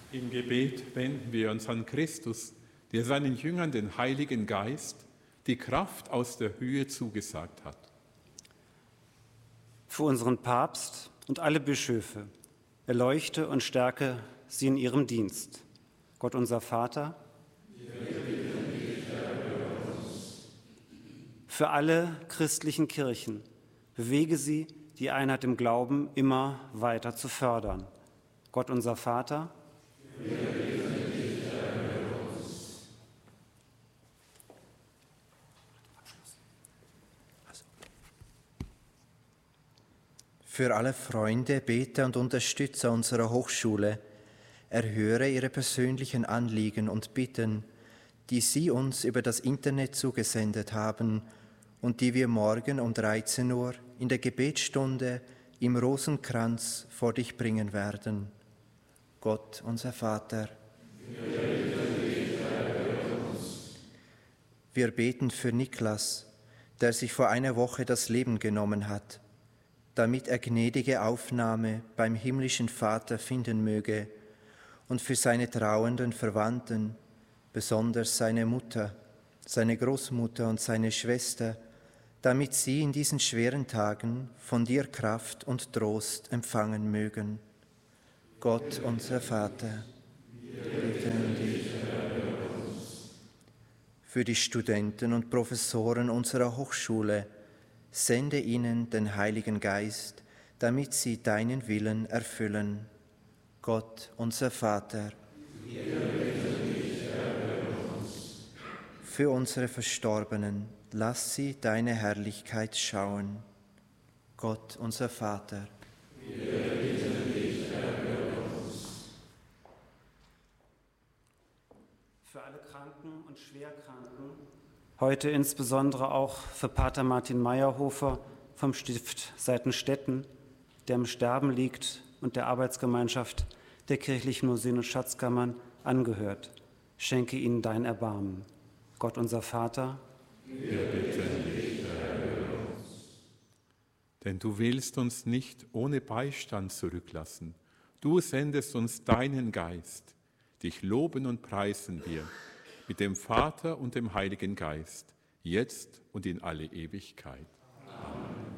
Im Gebet wenden wir uns an Christus, der seinen Jüngern den Heiligen Geist, die Kraft aus der Höhe zugesagt hat. Für unseren Papst und alle Bischöfe, erleuchte und stärke sie in ihrem Dienst. Gott unser Vater, für alle christlichen Kirchen, bewege sie, die Einheit im Glauben immer weiter zu fördern. Gott unser Vater, für alle Freunde, Beter und Unterstützer unserer Hochschule, erhöre ihre persönlichen Anliegen und Bitten, die Sie uns über das Internet zugesendet haben und die wir morgen um 13 Uhr in der Gebetsstunde im Rosenkranz vor dich bringen werden. Gott, unser Vater, wir beten für Niklas, der sich vor einer Woche das Leben genommen hat, damit er gnädige Aufnahme beim himmlischen Vater finden möge, und für seine trauernden Verwandten, besonders seine Mutter, seine Großmutter und seine Schwester, damit sie in diesen schweren Tagen von dir Kraft und Trost empfangen mögen. Gott, unser Vater, wir bitten dich, erhöre uns. Für die Studenten und Professoren unserer Hochschule, sende ihnen den Heiligen Geist, damit sie deinen Willen erfüllen. Gott, unser Vater, wir bitten dich, erhöre uns. Für unsere Verstorbenen, lass sie deine Herrlichkeit schauen. Gott, unser Vater, wir bitten dich, erhöre uns. für alle Kranken und Schwerkranken, heute insbesondere auch für Pater Martin Meyerhofer vom Stift Seitenstetten, der im Sterben liegt und der Arbeitsgemeinschaft der kirchlichen Museen und Schatzkammern angehört. Schenke ihnen dein Erbarmen. Gott unser Vater, Wir bitten dich, erhöre uns. Denn du willst uns nicht ohne Beistand zurücklassen. Du sendest uns deinen Geist. Dich loben und preisen wir mit dem Vater und dem Heiligen Geist, jetzt und in alle Ewigkeit. Amen.